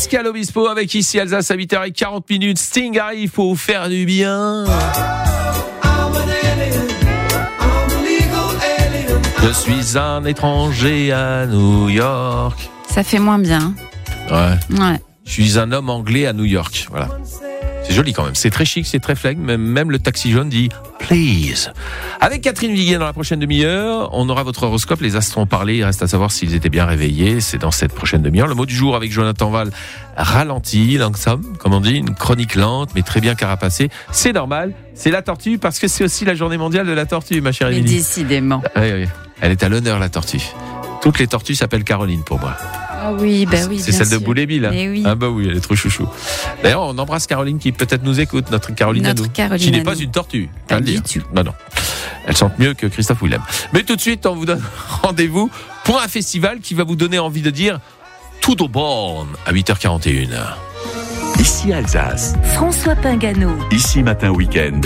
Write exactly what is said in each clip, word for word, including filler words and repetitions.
Pascal Obispo avec ici Alsace à huit heures quarante minutes. Sting arrive, il faut faire du bien. Je suis un étranger à New York. Ça fait moins bien. Ouais. Ouais. Je suis un homme anglais à New York. Voilà. C'est joli quand même. C'est très chic, c'est très flegme. Même, même le taxi jaune dit please. Avec Catherine Viguier dans la prochaine demi-heure, on aura votre horoscope. Les astres ont parlé. Il reste à savoir s'ils étaient bien réveillés. C'est dans cette prochaine demi-heure. Le mot du jour avec Jonathan Val, ralenti, langsam, comme on dit, une chronique lente, mais très bien carapacée. C'est normal. C'est la tortue parce que c'est aussi la journée mondiale de la tortue, ma chère Mais Émilie. décidément. Oui, oui. Elle est à l'honneur, la tortue. Toutes les tortues s'appellent Caroline pour moi. Ah oui, bah oui. C'est bien celle sûr. de Bouléville. Hein. Oui. Ah bah oui, elle est trop chouchou. D'ailleurs, on embrasse Caroline qui peut-être nous écoute, notre Caroline Notre à nous, Caroline qui n'est à pas nous. une tortue. Pas le du dire. tout. Non, non. Elle chante mieux que Christophe Willem. Mais tout de suite, on vous donne rendez-vous pour un festival qui va vous donner envie de dire tout au bon à huit heures quarante et une. Ici Alsace, François Pingano. ici Matin Week-end.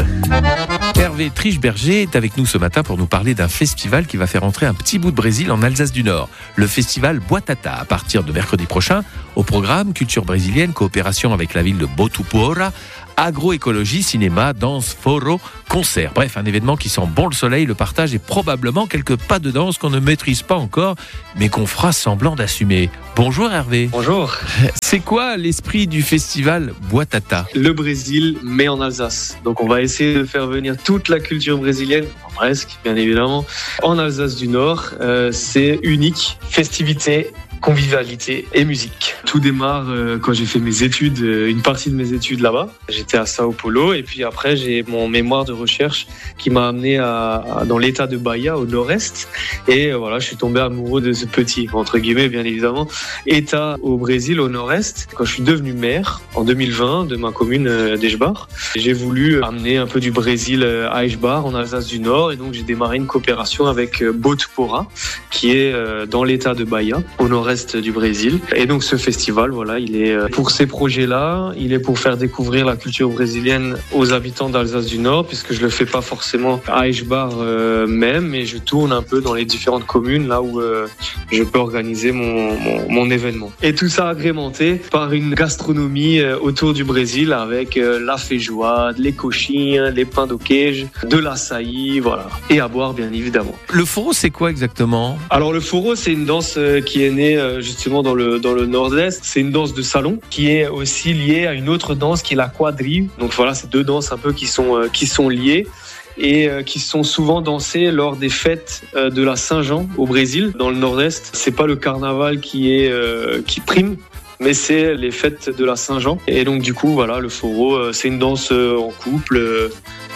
Hervé Triche-Berger est avec nous ce matin pour nous parler d'un festival qui va faire entrer un petit bout de Brésil en Alsace du Nord. Le festival Boatata, à partir de mercredi prochain. Au programme, culture brésilienne, coopération avec la ville de Botupoura, agroécologie, cinéma, danse, foro, concert. Bref, un événement qui sent bon le soleil, le partage et probablement quelques pas de danse qu'on ne maîtrise pas encore, mais qu'on fera semblant d'assumer. Bonjour Hervé. Bonjour. C'est quoi l'esprit du festival Boatata ? Le Brésil, mais en Alsace. Donc on va essayer de faire venir toute la culture brésilienne, enfin, presque, bien évidemment, en Alsace du Nord. Euh, c'est unique, festivité, convivialité et musique. Tout démarre euh, quand j'ai fait mes études, euh, une partie de mes études là-bas. J'étais à Sao Paulo et puis après j'ai mon mémoire de recherche qui m'a amené à, à, dans l'état de Bahia au nord-est et euh, voilà, je suis tombé amoureux de ce petit, entre guillemets bien évidemment, état au Brésil au nord-est. Quand je suis devenu maire en deux mille vingt de ma commune euh, d'Eijebar, j'ai voulu amener un peu du Brésil euh, à Eijebar en Alsace du Nord et donc j'ai démarré une coopération avec euh, Botupoura qui est euh, dans l'état de Bahia au nord-est du Brésil. Et donc ce festival, voilà, il est pour ces projets-là, il est pour faire découvrir la culture brésilienne aux habitants d'Alsace du Nord, puisque je le fais pas forcément à Eijebar euh, même, mais je tourne un peu dans les différentes communes là où euh, je peux organiser mon, mon, mon événement. Et tout ça agrémenté par une gastronomie euh, autour du Brésil avec euh, la feijoada, les coxinhas, les pains do queijo, de l'açaï, voilà, et à boire bien évidemment. Le foro, c'est quoi exactement ? Alors le foro, c'est une danse euh, qui est née euh, justement dans le dans le nord-est. C'est une danse de salon qui est aussi liée à une autre danse qui est la quadrille. Donc voilà, c'est deux danses un peu qui sont euh, qui sont liées et euh, qui sont souvent dansées lors des fêtes euh, de la Saint-Jean au Brésil. Dans le nord-est, c'est pas le carnaval qui est euh, qui prime, mais c'est les fêtes de la Saint-Jean. Et donc du coup, voilà, le foro, euh, c'est une danse euh, en couple. Euh,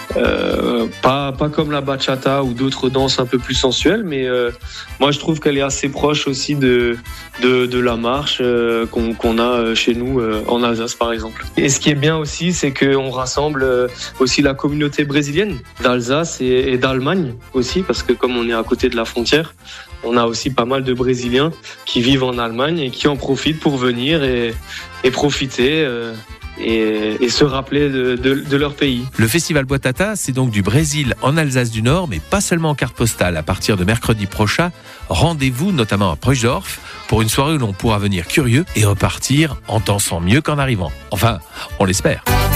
Euh, pas pas comme la bachata ou d'autres danses un peu plus sensuelles, mais euh, moi je trouve qu'elle est assez proche aussi de de, de la marche euh, qu'on, qu'on a chez nous euh, en Alsace par exemple. Et ce qui est bien aussi, c'est qu'on rassemble euh, aussi la communauté brésilienne d'Alsace et, et d'Allemagne aussi, parce que comme on est à côté de la frontière, on a aussi pas mal de Brésiliens qui vivent en Allemagne et qui en profitent pour venir et, et profiter euh, Et, et se rappeler de, de, de leur pays. Le festival Boatata, c'est donc du Brésil en Alsace du Nord, mais pas seulement en carte postale. À partir de mercredi prochain, rendez-vous notamment à Preusdorf pour une soirée où l'on pourra venir curieux et repartir en dansant mieux qu'en arrivant. Enfin, on l'espère.